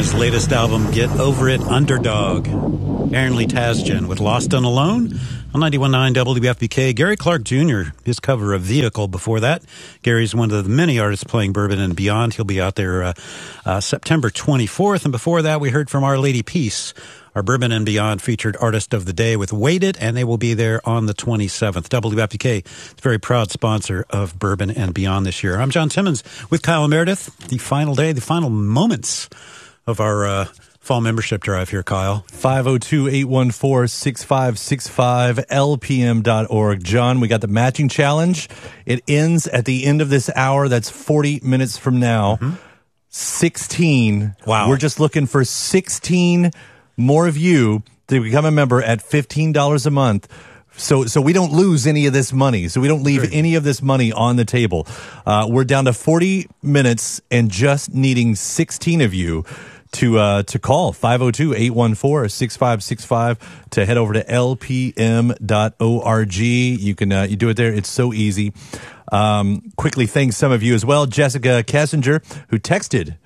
his latest album, Get Over It, Underdog. Aaron Lee Tasjan with Lost and Alone on 91.9 WFPK. Gary Clark Jr., his cover of Vehicle before that. Gary's one of the many artists playing Bourbon and Beyond. He'll be out there September 24th. And before that, we heard from Our Lady Peace, our Bourbon and Beyond featured artist of the day with Waited, and they will be there on the 27th. WFPK is a very proud sponsor of Bourbon and Beyond this year. I'm John Timmons with Kyle Meredith. The final day, the final moments of our fall membership drive here, Kyle. 502-814-6565, lpm.org. John, we got the matching challenge. It ends at the end of this hour. That's 40 minutes from now. 16. Wow. We're just looking for 16 more of you to become a member at $15 a month. So we don't lose any of this money. So we don't leave any of this money on the table. We're down to 40 minutes and just needing 16 of you to call 502-814-6565 to head over to lpm.org. You do it there. It's so easy. Quickly thank some of you as well. Jessica Kessinger, who texted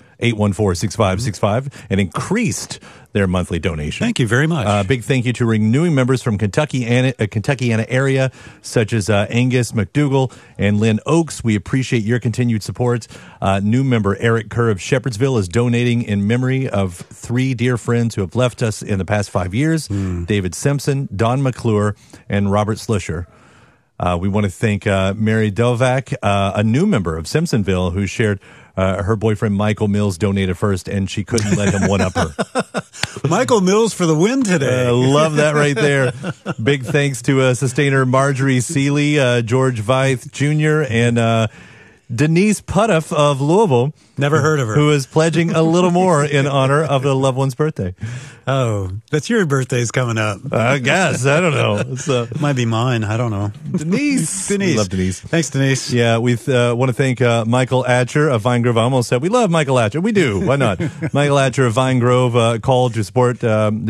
814-6565 and increased their monthly donation. Thank you very much. Big thank you to renewing members from Kentuckiana area, such as Angus McDougall and Lynn Oakes. We appreciate your continued support. New member Eric Kerr of Shepherdsville is donating in memory of 3 dear friends who have left us in the past 5 years, David Simpson, Don McClure, and Robert Slusher. We want to thank Mary Dovak, a new member of Simpsonville, who shared her boyfriend Michael Mills donated first, and she couldn't let him one-up her. Michael Mills for the win today. Love that right there. Big thanks to sustainer Marjorie Seeley, George Veith Jr., and Denise Puttoff of Louisville. Never heard of her. Who is pledging a little more in honor of a loved one's birthday. Oh, that's your birthday's coming up. I guess. I don't know. It might be mine. I don't know. Denise. We love Denise. Thanks, Denise. Yeah, we want to thank Michael Atcher of Vine Grove. I almost said we love Michael Atcher. We do. Why not? Michael Atcher of Vine Grove called to support,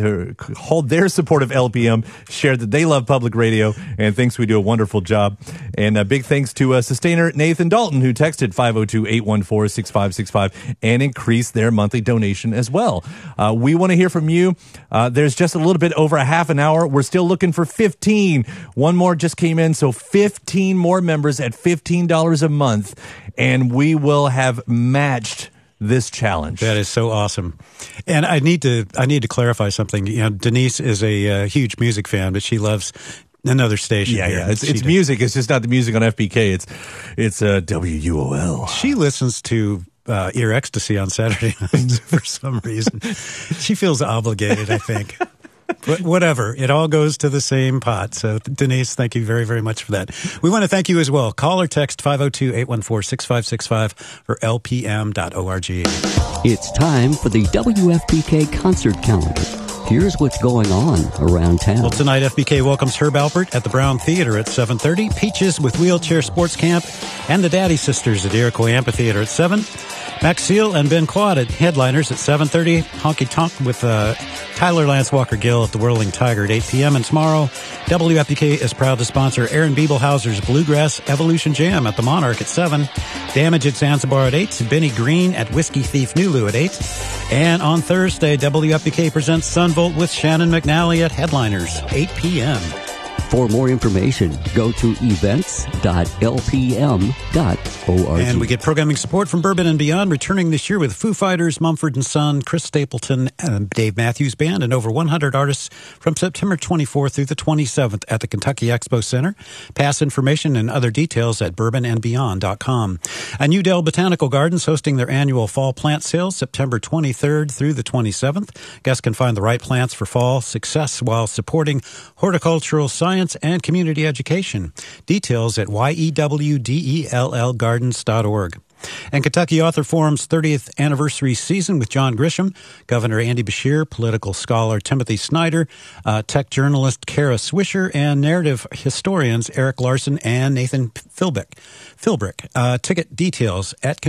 hold their support of LPM, shared that they love public radio, and thinks we do a wonderful job. And big thanks to sustainer Nathan Dalton, who texted 502-814-6565 and increased their monthly donation as well. We want to hear from you. There's just a little bit over a half an hour. We're still looking for 15. One more just came in, so 15 more members at $15 a month, and we will have matched this challenge. That is so awesome. And I need to clarify something. You know, Denise is a huge music fan, but she loves another station. Yeah. It's music. It's just not the music on FBK. It's WUOL. She listens to Ear Ecstasy on Saturday nights for some reason. She feels obligated, I think. But whatever. It all goes to the same pot. So, Denise, thank you very, very much for that. We want to thank you as well. Call or text 502-814-6565 or lpm.org. It's time for the WFPK concert calendar. Here's what's going on around town. Well, tonight, FBK welcomes Herb Alpert at the Brown Theater at 7:30. Peaches with Wheelchair Sports Camp and the Daddy Sisters at Iroquois Amphitheater at 7. Max Seal and Ben Quad at headliners at 7:30. Honky Tonk with Tyler Lance Walker Gill at the Whirling Tiger at 8 p.m. And tomorrow, WFPK is proud to sponsor Aaron Biebelhauser's Bluegrass Evolution Jam at the Monarch at 7. Damage at Zanzibar at 8. Benny Green at Whiskey Thief Nulu at 8. And on Thursday, WFPK presents Sunvolt with Shannon McNally at headliners, 8 p.m. For more information, go to events.lpm.org. And we get programming support from Bourbon and Beyond, returning this year with Foo Fighters, Mumford & Son, Chris Stapleton, and Dave Matthews Band, and over 100 artists from September 24th through the 27th at the Kentucky Expo Center. Pass information and other details at bourbonandbeyond.com. And Udell Botanical Gardens hosting their annual fall plant sale September 23rd through the 27th. Guests can find the right plants for fall success while supporting horticultural science and community education. Details at yewdellgardens.org. And Kentucky Author Forum's 30th anniversary season with John Grisham, Governor Andy Beshear, political scholar Timothy Snyder, tech journalist Kara Swisher, and narrative historians Eric Larson and Nathan Philbrick. Ticket details at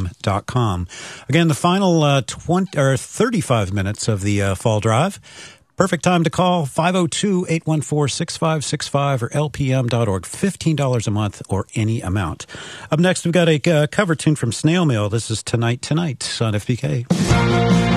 KentuckyAuthorForum.com. Again, the final 35 minutes of the fall drive. Perfect time to call 502-814-6565 or lpm.org. $15 a month or any amount. Up next, we've got a cover tune from Snail Mail. This is Tonight on FPK.